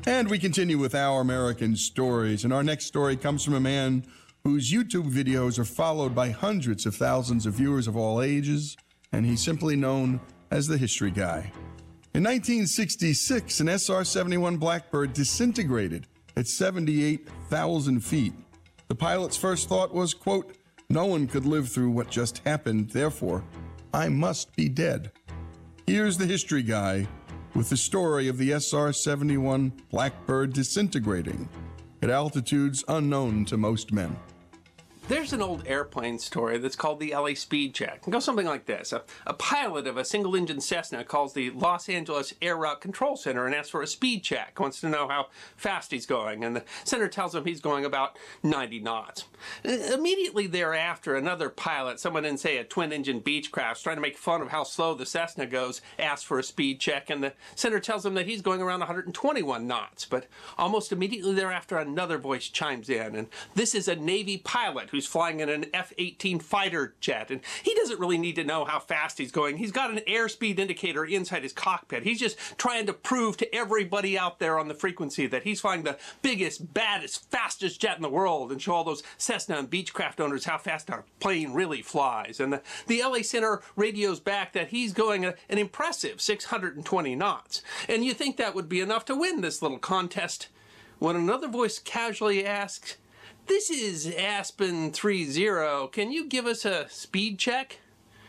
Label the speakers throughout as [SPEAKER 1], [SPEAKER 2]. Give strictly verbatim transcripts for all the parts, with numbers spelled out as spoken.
[SPEAKER 1] And we continue with Our American Stories. And our next story comes from a man whose YouTube videos are followed by hundreds of thousands of viewers of all ages, and he's simply known as the History Guy. In nineteen sixty-six, an S R seventy-one Blackbird disintegrated at seventy-eight thousand feet. The pilot's first thought was, quote, "No one could live through what just happened, therefore, I must be dead." Here's the History Guy with the story of the S R seventy-one Blackbird disintegrating at altitudes unknown to most men.
[SPEAKER 2] There's an old airplane story that's called the L A Speed Check. It goes something like this. A, a pilot of a single-engine Cessna calls the Los Angeles Air Route Control Center and asks for a speed check. Wants to know how fast he's going, and the center tells him he's going about ninety knots. Immediately thereafter, another pilot, someone in, say, a twin-engine Beechcraft, trying to make fun of how slow the Cessna goes, asks for a speed check, and the center tells him that he's going around one hundred twenty-one knots. But almost immediately thereafter, another voice chimes in, and this is a Navy pilot who flying in an F eighteen fighter jet, and he doesn't really need to know how fast he's going. He's got an airspeed indicator inside his cockpit. He's just trying to prove to everybody out there on the frequency that he's flying the biggest, baddest, fastest jet in the world, and show all those Cessna and Beechcraft owners how fast our plane really flies. And the, the L A Center radios back that he's going a, an impressive six hundred twenty knots. And you think that would be enough to win this little contest, when another voice casually asks, "This is Aspen three zero. Can you give us a speed check?"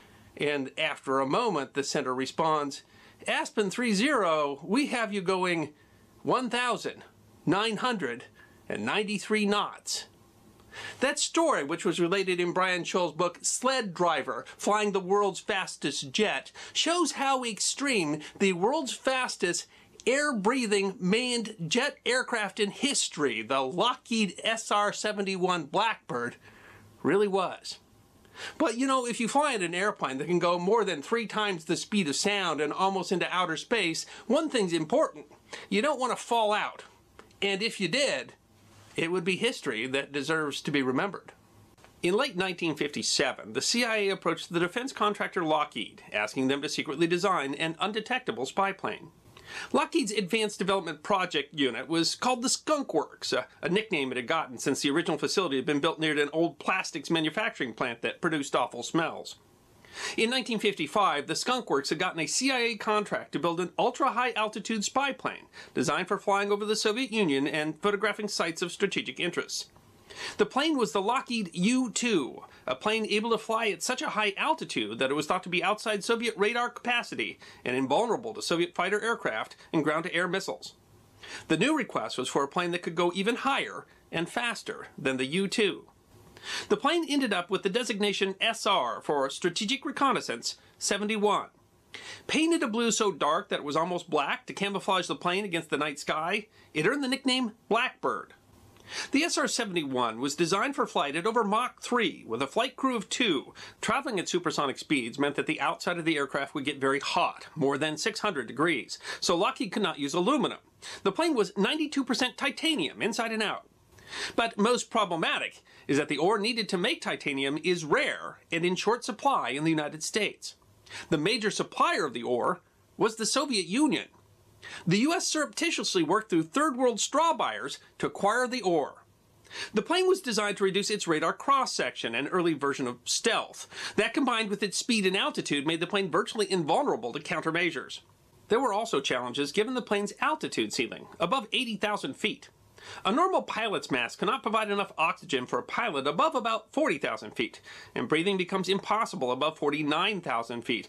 [SPEAKER 2] And after a moment, the center responds, "Aspen three zero, we have you going one thousand nine hundred ninety-three knots." That story, which was related in Brian Scholl's book Sled Driver, Flying the World's Fastest Jet, shows how extreme the world's fastest air-breathing manned jet aircraft in history, the Lockheed S R seventy-one Blackbird, really was. But you know, if you fly in an airplane that can go more than three times the speed of sound and almost into outer space, one thing's important. You don't want to fall out. And if you did, it would be history that deserves to be remembered. In late nineteen fifty-seven, the C I A approached the defense contractor Lockheed, asking them to secretly design an undetectable spy plane. Lockheed's Advanced Development Project Unit was called the Skunk Works, a, a nickname it had gotten since the original facility had been built near an old plastics manufacturing plant that produced awful smells. In nineteen fifty-five, the Skunk Works had gotten a C I A contract to build an ultra-high-altitude spy plane designed for flying over the Soviet Union and photographing sites of strategic interest. The plane was the Lockheed U two, a plane able to fly at such a high altitude that it was thought to be outside Soviet radar capacity and invulnerable to Soviet fighter aircraft and ground-to-air missiles. The new request was for a plane that could go even higher and faster than the U two. The plane ended up with the designation S R for Strategic Reconnaissance seventy-one. Painted a blue so dark that it was almost black to camouflage the plane against the night sky, it earned the nickname Blackbird. The S R seventy-one was designed for flight at over Mach three with a flight crew of two. Traveling at supersonic speeds meant that the outside of the aircraft would get very hot, more than six hundred degrees, so Lockheed could not use aluminum. The plane was ninety-two percent titanium inside and out. But most problematic is that the ore needed to make titanium is rare and in short supply in the United States. The major supplier of the ore was the Soviet Union. The U S surreptitiously worked through third world straw buyers to acquire the ore. The plane was designed to reduce its radar cross-section, an early version of stealth. That, combined with its speed and altitude, made the plane virtually invulnerable to countermeasures. There were also challenges given the plane's altitude ceiling, above eighty thousand feet. A normal pilot's mask cannot provide enough oxygen for a pilot above about forty thousand feet, and breathing becomes impossible above forty-nine thousand feet,